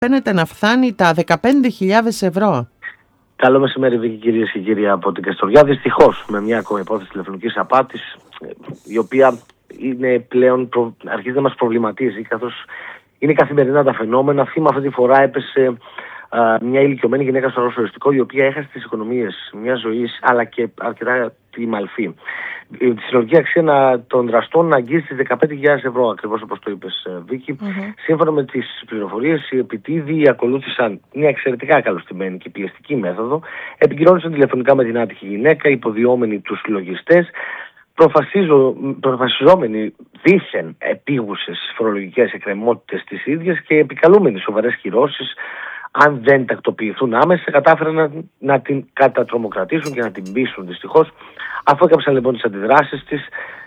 φαίνεται να φτάνει τα 15.000 ευρώ. Καλό μεσημέρι, Βίκη, κυρίες και κύριοι από την Καστοριά. Δυστυχώς, με μια ακόμα υπόθεση τηλεφωνικής απάτης, η οποία είναι πλέον αρχίζει να μας προβληματίζει, καθώς είναι καθημερινά τα φαινόμενα. Θύμα αυτή τη φορά έπεσε μια ηλικιωμένη γυναίκα στο αρρωστοριστικό, η οποία έχασε τις οικονομίες μιας ζωής, αλλά και αρκετά τη μαλφή. Η συνολική αξία των δραστών αγγίζει τις 15.000 ευρώ, ακριβώς όπως το είπες, Βίκη. Σύμφωνα με τις πληροφορίες, οι επιτίδιοι ακολούθησαν μια εξαιρετικά καλωστημένη και πιεστική μέθοδο. Επικοινώνησαν τηλεφωνικά με την άτυχη γυναίκα, υποδιόμενοι τους λογιστές, προφασιζόμενοι δήθεν επίγουσες φορολογικές εκκρεμότητες της ίδιας και επικαλούμενοι σοβαρές κυρώσεις. Αν δεν τακτοποιηθούν άμεσα, κατάφεραν να την κατατρομοκρατήσουν και να την πείσουν. Δυστυχώς, αφού έκαψαν λοιπόν τις αντιδράσεις της,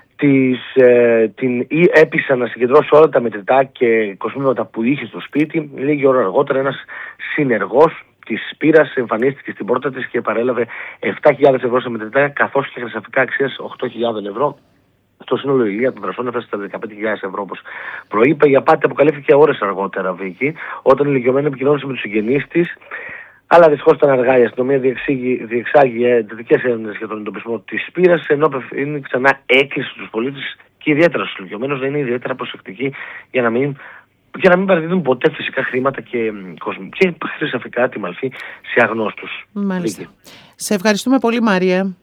την έπεισαν να συγκεντρώσει όλα τα μετρητά και κοσμήματα που είχε στο σπίτι. Λίγη ώρα αργότερα, ένας συνεργός της Σπύρας εμφανίστηκε στην πόρτα της και παρέλαβε 7.000 ευρώ σε μετρητά, καθώς και χρυσαφικά αξίας 8.000 ευρώ. Στο σύνολο η ηλία των δραστών έφτασε στα 15.000 ευρώ, όπως προείπα. Η απάτη αποκαλύφθηκε ώρες αργότερα, Βίκη, όταν η ηλικιωμένη επικοινώνησε με τους συγγενείς της. Αλλά δυστυχώς ήταν αργά. Η αστυνομία διεξάγει εντατικές έρευνες για τον εντοπισμό της Σπύρας, ενώ είναι ξανά έκκληση στους πολίτες και ιδιαίτερα στους ηλικιωμένους να είναι ιδιαίτερα προσεκτικοί για να μην παραδίδουν ποτέ φυσικά χρήματα και χρυσαφικά τη μαλφή σε αγνώστους. Μάλιστα. Σε ευχαριστούμε πολύ, Μάρια.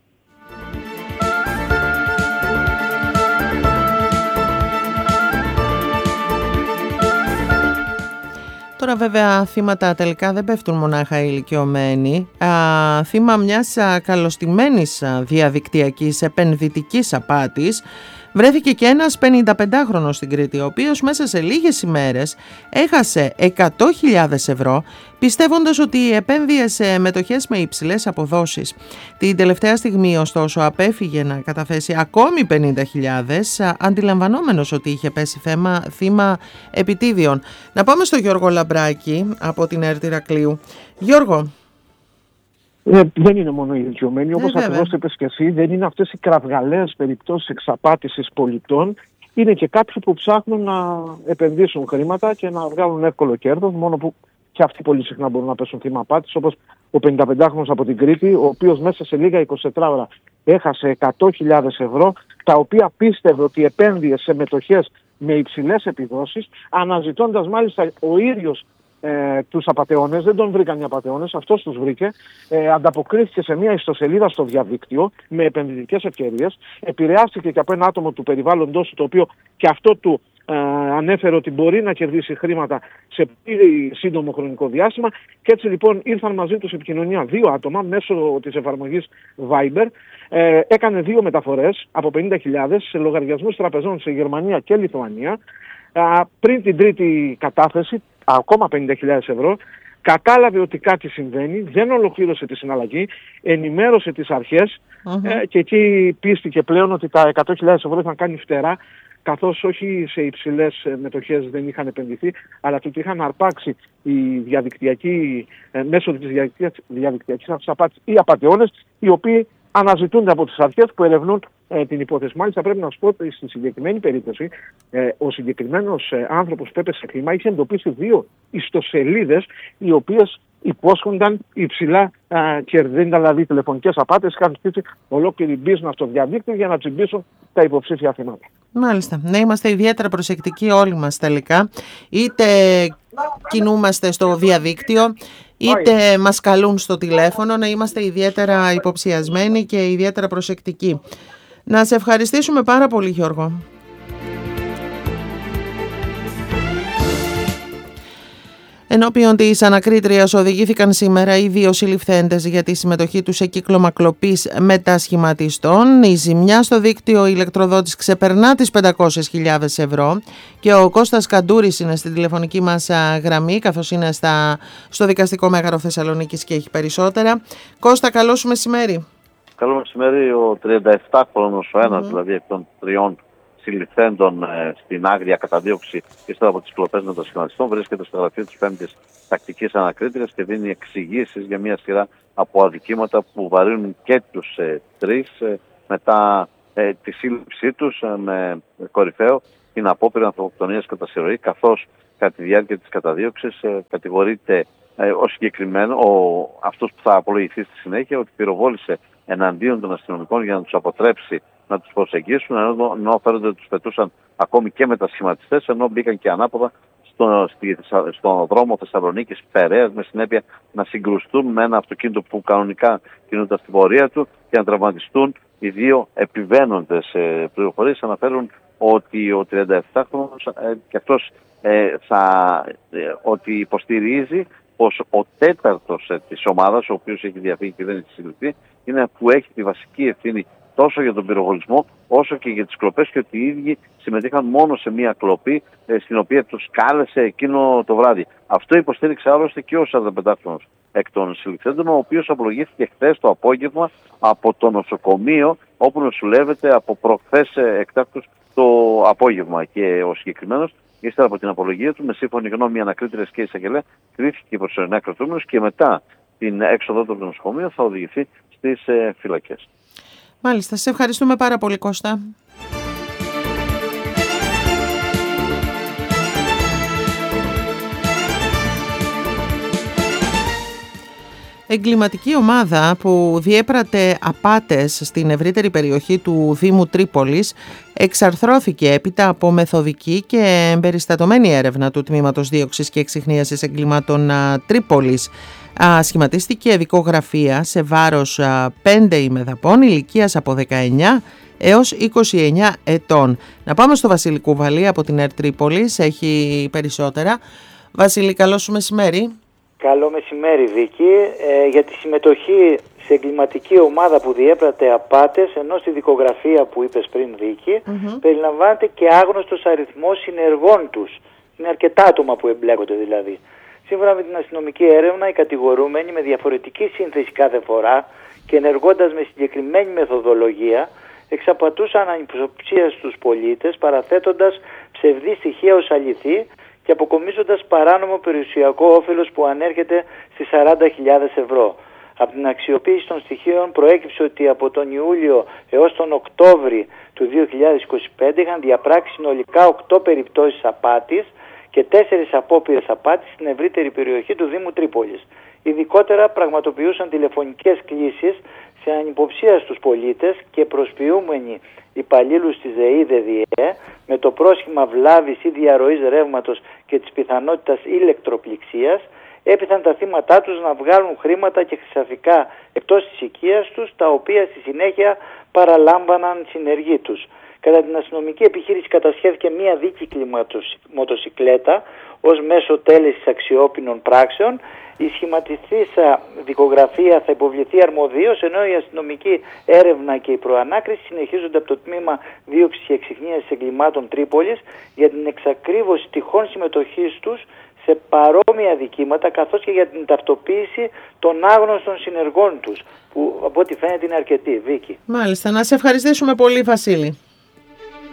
Τώρα βέβαια θύματα τελικά δεν πέφτουν μονάχα οι ηλικιωμένοι. Θύμα μιας καλωστημένης διαδικτυακής επενδυτικής απάτης βρέθηκε και ένας 55χρονος στην Κρήτη, ο οποίος μέσα σε λίγες ημέρες έχασε 100.000 ευρώ, πιστεύοντας ότι επένδυε σε μετοχές με υψηλές αποδόσεις. Την τελευταία στιγμή ωστόσο απέφυγε να καταθέσει ακόμη 50.000, αντιλαμβανόμενος ότι είχε πέσει θύμα επιτίδιων. Να πάμε στο Γιώργο Λαμπράκη από την ΕΡΤ Ηρακλείου. Γιώργο. Δεν είναι μόνο οι ηλικιωμένοι, όπως ακριβώς είπες και εσύ, δεν είναι αυτές οι κραυγαλαίες περιπτώσεις εξαπάτησης πολιτών. Είναι και κάποιοι που ψάχνουν να επενδύσουν χρήματα και να βγάλουν εύκολο κέρδος, μόνο που και αυτοί πολύ συχνά μπορούν να πέσουν θύμα απάτης, όπως ο 55χρονος από την Κρήτη, ο οποίος μέσα σε λίγα 24 ώρα έχασε 100.000 ευρώ, τα οποία πίστευε ότι επένδυε σε μετοχές με υψηλές επιδόσεις, αναζητώντας μάλιστα ο ίδιος τους απατεώνες. Δεν τον βρήκαν οι απατεώνες, αυτός τους βρήκε. Ανταποκρίθηκε σε μια ιστοσελίδα στο διαδίκτυο με επενδυτικές ευκαιρίες. Επηρεάστηκε και από ένα άτομο του περιβάλλοντος του, το οποίο και αυτό του ανέφερε ότι μπορεί να κερδίσει χρήματα σε πολύ σύντομο χρονικό διάστημα. Και έτσι λοιπόν ήρθαν μαζί τους επικοινωνία δύο άτομα μέσω της εφαρμογής Viber. Έκανε δύο μεταφορές από 50.000 σε λογαριασμούς τραπεζών σε Γερμανία και Λιθουανία. Πριν την τρίτη κατάθεση, ακόμα 50.000 ευρώ, κατάλαβε ότι κάτι συμβαίνει, δεν ολοκλήρωσε τη συναλλαγή, ενημέρωσε τις αρχές και εκεί πίστηκε πλέον ότι τα 100.000 ευρώ είχαν κάνει φτερά, καθώς όχι σε υψηλές μετοχές δεν είχαν επενδυθεί, αλλά ότι είχαν αρπάξει μέσω της διαδικτυακής απάτης οι απατεώνες, οι οποίοι αναζητούνται από τις αρχές που ερευνούν την υπόθεση. Μάλιστα πρέπει να σου πω ότι στη συγκεκριμένη περίπτωση ο συγκεκριμένος άνθρωπος που έπεσε θύμα είχε εντοπίσει δύο ιστοσελίδες οι οποίες υπόσχονταν υψηλά κερδίντα, δηλαδή τηλεφωνικές απάτες, είχαν στήσει ολόκληρη business στο διαδίκτυο για να τσιμπήσουν τα υποψήφια θύματα. Μάλιστα. Να είμαστε ιδιαίτερα προσεκτικοί όλοι μας τελικά, είτε κινούμαστε στο διαδίκτυο, είτε μας καλούν στο τηλέφωνο, να είμαστε ιδιαίτερα υποψιασμένοι και ιδιαίτερα προσεκτικοί. Να σε ευχαριστήσουμε πάρα πολύ, Γιώργο. Ενώπιον της ανακρίτριας οδηγήθηκαν σήμερα οι δύο συλληφθέντες για τη συμμετοχή τους σε κύκλωμα κλοπής μετασχηματιστών. Η ζημιά στο δίκτυο ηλεκτροδότης ξεπερνά τις 500.000 ευρώ και ο Κώστας Καντούρης είναι στην τηλεφωνική μας γραμμή, καθώς είναι στο δικαστικό μέγαρο Θεσσαλονίκης και έχει περισσότερα. Κώστα, καλό σου μεσημέρι. Καλό μεσημέρι. Ο 37χρονος, ο ένας δηλαδή εκ των τριών συλληφθέντων στην άγρια καταδίωξη ύστερα από τις κλοπές μετασχηματιστών, βρίσκεται στο γραφείο της 5ης Τακτικής Ανακρίτριας και δίνει εξηγήσεις για μια σειρά από αδικήματα που βαρύνουν και τους τρεις μετά τη σύλληψή τους με κορυφαίο την απόπειρα ανθρωποκτονίας κατά συρροή, καθώς κατά τη διάρκεια της καταδίωξης κατηγορείται αυτός που θα απολογηθεί στη συνέχεια ότι πυροβόλησε εναντίον των αστυνομικών για να τους αποτρέψει να τους προσεγγίσουν, ενώ φέρονται ότι τους πετούσαν ακόμη και μετασχηματιστές, ενώ μπήκαν και ανάποδα στον δρόμο Θεσσαλονίκης Περαίας, με συνέπεια να συγκρουστούν με ένα αυτοκίνητο που κανονικά κινούνταν στην πορεία του και να τραυματιστούν οι δύο επιβαίνοντες. Πληροφορίες αναφέρουν ότι ο 37χρονος και αυτός ότι υποστηρίζει πως ο τέταρτος της ομάδας, ο οποίος έχει διαφύγει και δεν έχει συλληφθεί, είναι που έχει τη βασική ευθύνη τόσο για τον πυροβολισμό όσο και για τις κλοπές, και ότι οι ίδιοι συμμετείχαν μόνο σε μία κλοπή στην οποία τους κάλεσε εκείνο το βράδυ. Αυτό υποστήριξε άλλωστε και ο 45χρονος εκ των συλληφθέντων, ο οποίος απολογήθηκε χθες το απόγευμα από το νοσοκομείο όπου νοσηλεύεται από προχθές εκτάκτως το απόγευμα. Και ο συγκεκριμένος, ύστερα από την απολογία του, με σύμφωνη γνώμη ανακρίτριας και εισαγγελέα, κρίθηκε προσωρινά κρατούμενος και μετά την έξοδο του νοσοκομείου θα οδηγηθεί στις φυλακές. Μάλιστα, σε ευχαριστούμε πάρα πολύ, Κώστα. Εγκληματική ομάδα που διέπρατε απάτες στην ευρύτερη περιοχή του Δήμου Τρίπολης εξαρθρώθηκε έπειτα από μεθοδική και εμπεριστατωμένη έρευνα του Τμήματος Δίωξης και Εξιχνίασης Εγκλημάτων Τρίπολης. Σχηματίστηκε δικογραφία σε βάρος 5 ημεδαπών ηλικίας από 19 έως 29 ετών. Να πάμε στο Βασίλη Κουβαλή από την ΕΡΤ Τρίπολης, έχει περισσότερα. Βασίλη, καλό σου μεσημέρι. Καλό μεσημέρι, Βίκη. Για τη συμμετοχή σε εγκληματική ομάδα που διέπρατε απάτες, ενώ στη δικογραφία που είπες πριν, Βίκη, περιλαμβάνεται και άγνωστος αριθμός συνεργών τους. Είναι αρκετά άτομα που εμπλέκονται δηλαδή. Σύμφωνα με την αστυνομική έρευνα, οι κατηγορούμενοι με διαφορετική σύνθεση κάθε φορά και ενεργώντας με συγκεκριμένη μεθοδολογία, εξαπατούσαν ανυποψία στους πολίτες, παραθέτοντας ψευδή στοιχεία ως αληθή και αποκομίζοντας παράνομο περιουσιακό όφελος που ανέρχεται στις 40.000 ευρώ. Από την αξιοποίηση των στοιχείων προέκυψε ότι από τον Ιούλιο έως τον Οκτώβρη του 2025 είχαν διαπράξει συνολικά 8 περιπτώσεις απάτης και 4 απόπειρες απάτης στην ευρύτερη περιοχή του Δήμου Τρίπολης. Ειδικότερα πραγματοποιούσαν τηλεφωνικές κλήσεις σε ανυποψία στους πολίτες και προσποιούμενοι υπαλλήλους της ΔΕΗ με το πρόσχημα βλάβης ή διαρροής ρεύματος και της πιθανότητας ηλεκτροπληξίας έπειθαν τα θύματά τους να βγάλουν χρήματα και χρυσαφικά εκτός της οικίας τους, τα οποία στη συνέχεια παραλάμβαναν συνεργοί τους. Κατά την αστυνομική επιχείρηση κατασχέθηκε μία δίκυκλη μοτοσικλέτα ως μέσο τέλεσης αξιόπινων πράξεων. Η σχηματιστήσα δικογραφία θα υποβληθεί αρμοδίως, ενώ η αστυνομική έρευνα και η προανάκριση συνεχίζονται από το Τμήμα Δίωξης και Εξιχνίασης Εγκλημάτων Τρίπολης για την εξακρίβωση τυχόν συμμετοχής τους σε παρόμοια δικήματα, καθώς και για την ταυτοποίηση των άγνωστων συνεργών τους, που από ό,τι φαίνεται είναι αρκετοί. Βίκη. Μάλιστα, να σε ευχαριστήσουμε πολύ, Βασίλη.